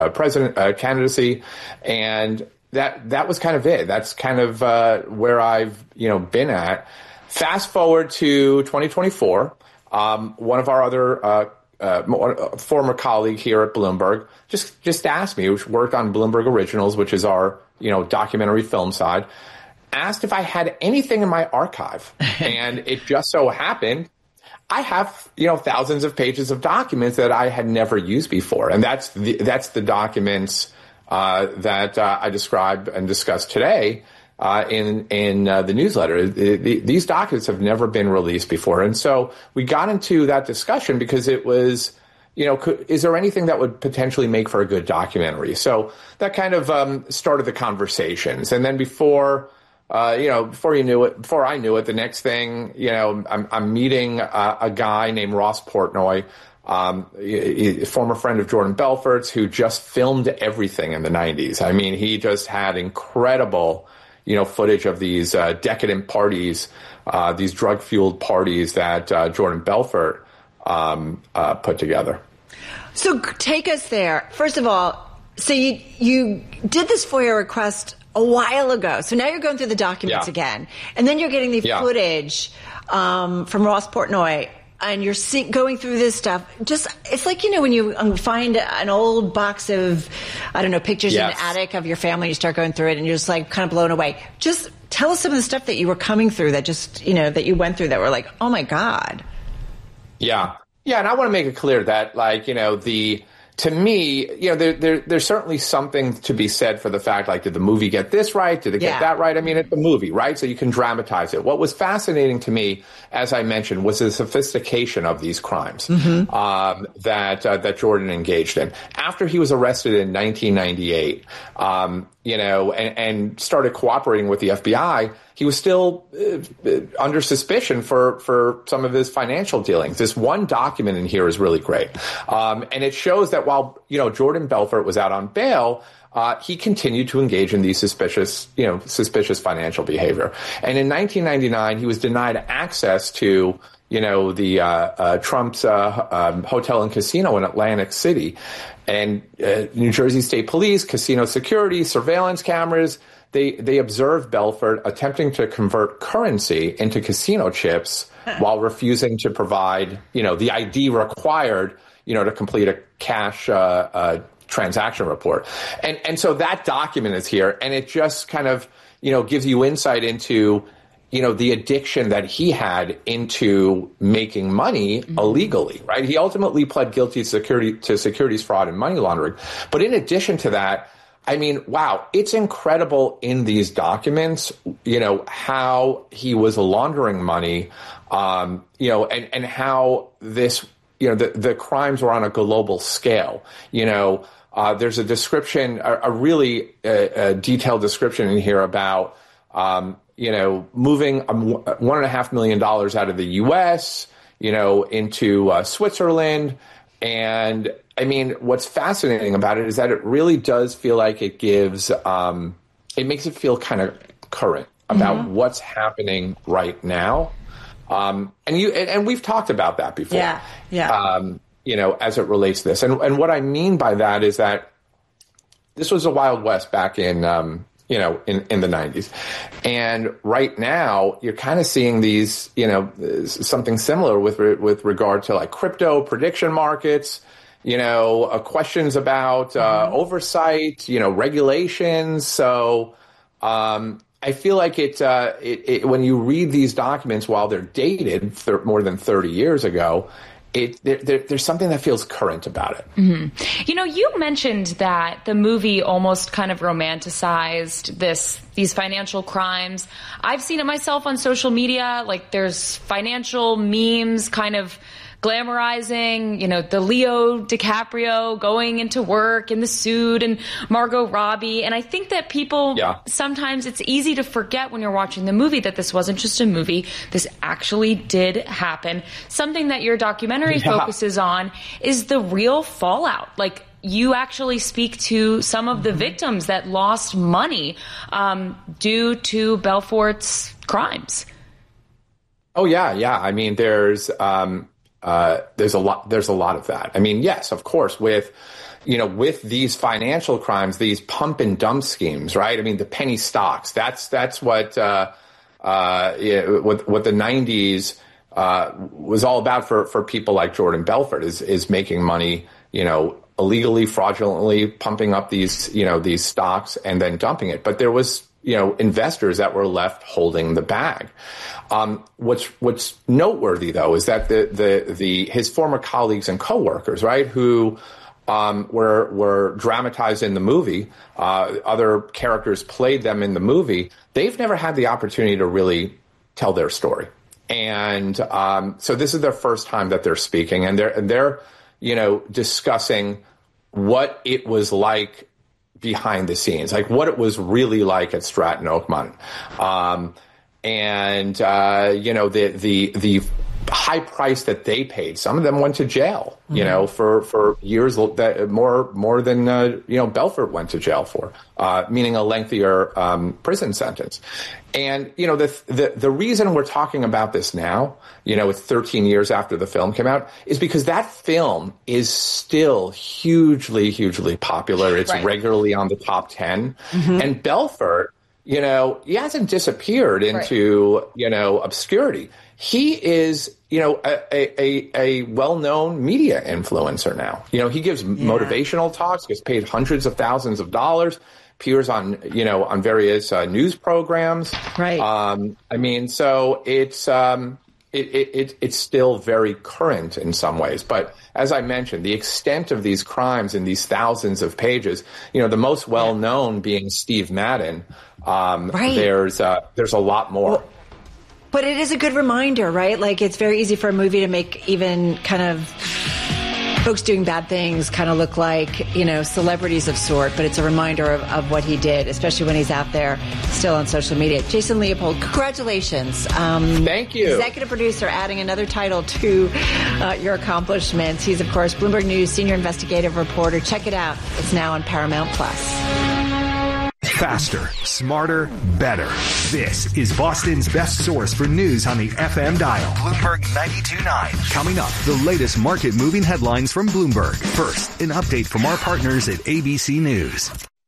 president candidacy, and that was kind of it. That's kind of where I've been at. Fast forward to 2024. One of our other former colleague here at Bloomberg just asked me, who worked on Bloomberg Originals, which is our documentary film side, asked if I had anything in my archive, and it just so happened I have thousands of pages of documents that I had never used before, and that's the documents that I described and discussed today in the newsletter. These documents have never been released before, and so we got into that discussion because it was, is there anything that would potentially make for a good documentary? So that kind of started the conversations, and then before I knew it, the next thing, I'm meeting a guy named Ross Portnoy, a former friend of Jordan Belfort's, who just filmed everything in the 90s. I mean, he just had incredible, footage of these decadent parties, these drug-fueled parties that Jordan Belfort put together. So take us there. First of all, so you did this FOIA request a while ago. So now you're going through the documents again. And then you're getting the footage from Ross Portnoy, and you're going through this stuff. It's like, when you find an old box of, pictures in the attic of your family, you start going through it, and you're just like kind of blown away. Just tell us some of the stuff that you were coming through that that you went through that were like, oh my God. Yeah. Yeah. And I want to make it clear that, to me, there's certainly something to be said for the fact, did the movie get this right? Did it get that right? I mean, it's a movie, right? So you can dramatize it. What was fascinating to me, as I mentioned, was the sophistication of these crimes that Jordan engaged in. After he was arrested in 1998, and started cooperating with the FBI, he was still under suspicion for some of his financial dealings. This one document in here is really great. And it shows that while, Jordan Belfort was out on bail, he continued to engage in these suspicious financial behavior. And in 1999, he was denied access to, the Trump's hotel and casino in Atlantic City. And New Jersey State Police, casino security, surveillance cameras, they observed Belfort attempting to convert currency into casino chips while refusing to provide, the ID required, to complete a cash transaction report. And so that document is here, and it just kind of, gives you insight into, the addiction that he had into making money illegally, right? He ultimately pled guilty to securities fraud and money laundering. But in addition to that, I mean, wow, it's incredible in these documents, how he was laundering money, and how this, the crimes were on a global scale. There's a description, a really detailed description in here about, moving $1.5 million out of the U.S., into Switzerland. And I mean, what's fascinating about it is that it really does feel like it gives, it makes it feel kind of current about what's happening right now. And we've talked about that before. As it relates to this. And what I mean by that is that this was a Wild West back in in the 90s. And right now, you're kind of seeing these, something similar with regard to crypto prediction markets, questions about oversight, regulations. So I feel like it when you read these documents while they're dated more than 30 years ago, there's something that feels current about it. You mentioned that the movie almost kind of romanticized these financial crimes. I've seen it myself on social media. There's financial memes kind of glamorizing, the Leo DiCaprio going into work in the suit and Margot Robbie. And I think that people, sometimes it's easy to forget when you're watching the movie that this wasn't just a movie. This actually did happen. Something that your documentary focuses on is the real fallout. You actually speak to some of the victims that lost money due to Belfort's crimes. Oh, yeah. I mean, there's a lot of that. I mean, yes, of course, with, with these financial crimes, these pump and dump schemes, right? I mean, the penny stocks, that's what the 90s, was all about for people like Jordan Belfort is making money, illegally, fraudulently pumping up these stocks and then dumping it. But there was, investors that were left holding the bag. What's noteworthy though is that his former colleagues and coworkers, right, who were dramatized in the movie, other characters played them in the movie, they've never had the opportunity to really tell their story. And so this is their first time that they're speaking, and they're discussing what it was like behind the scenes, like what it was really like at Stratton Oakmont. The high price that they paid. Some of them went to jail, for years, that more than Belfort went to jail for, meaning a lengthier prison sentence. And the reason we're talking about this now, it's 13 years after the film came out, is because that film is still hugely, hugely popular. It's regularly on the top 10, and Belfort, he hasn't disappeared into obscurity. He is, a well-known media influencer now. He gives motivational talks, gets paid hundreds of thousands of dollars, appears on various news programs. Right. So it's still very current in some ways. But as I mentioned, the extent of these crimes in these thousands of pages, the most well-known being Steve Madden. There's a lot more. Well, but it is a good reminder, right? Like, it's very easy for a movie to make even kind of folks doing bad things kind of look like, celebrities of sort, but it's a reminder of what he did, especially when he's out there still on social media. Jason Leopold, congratulations. Thank you. Executive producer, adding another title to your accomplishments. He's, of course, Bloomberg News senior investigative reporter. Check it out. It's now on Paramount Plus. Faster, smarter, better. This is Boston's best source for news on the FM dial. Bloomberg 92.9. Coming up, the latest market-moving headlines from Bloomberg. First, an update from our partners at ABC News.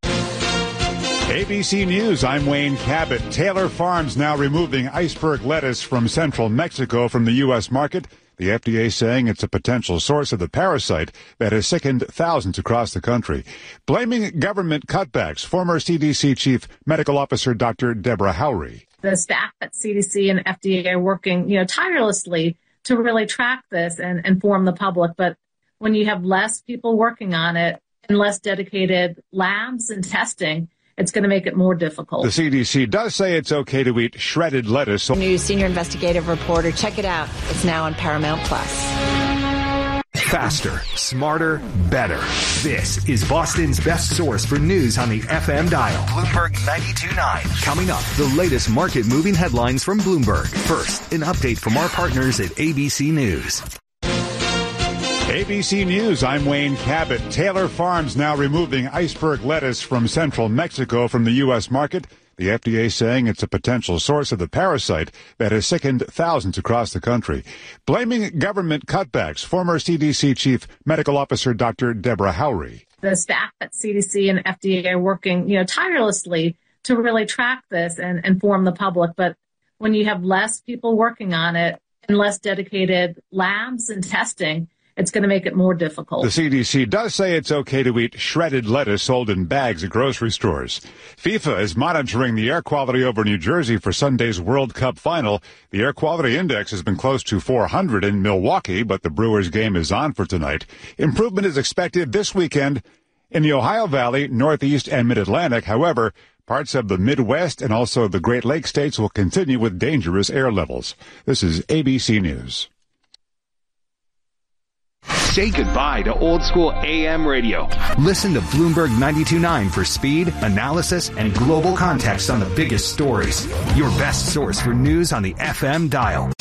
ABC News, I'm Wayne Cabot. Taylor Farms now removing iceberg lettuce from central Mexico from the U.S. market. The FDA saying it's a potential source of the parasite that has sickened thousands across the country. Blaming government cutbacks, former CDC Chief Medical Officer Dr. Deborah Howry. The staff at CDC and FDA are working, tirelessly to really track this and inform the public. But when you have less people working on it and less dedicated labs and testing, it's going to make it more difficult. The CDC does say it's okay to eat shredded lettuce. News senior investigative reporter. Check it out. It's now on Paramount Plus. Faster, smarter, better. This is Boston's best source for news on the FM dial. Bloomberg 92.9. Coming up, the latest market-moving headlines from Bloomberg. First, an update from our partners at ABC News. ABC News, I'm Wayne Cabot. Taylor Farms now removing iceberg lettuce from central Mexico from the U.S. market. The FDA saying it's a potential source of the parasite that has sickened thousands across the country. Blaming government cutbacks, former CDC Chief Medical Officer Dr. Deborah Howry. The staff at CDC and FDA are working, tirelessly to really track this and inform the public. But when you have less people working on it and less dedicated labs and testing, it's going to make it more difficult. The CDC does say it's okay to eat shredded lettuce sold in bags at grocery stores. FIFA is monitoring the air quality over New Jersey for Sunday's World Cup final. The air quality index has been close to 400 in Milwaukee, but the Brewers game is on for tonight. Improvement is expected this weekend in the Ohio Valley, Northeast, and Mid-Atlantic. However, parts of the Midwest and also the Great Lakes states will continue with dangerous air levels. This is ABC News. Say goodbye to old school AM radio. Listen to Bloomberg 92.9 for speed, analysis, and global context on the biggest stories. Your best source for news on the FM dial.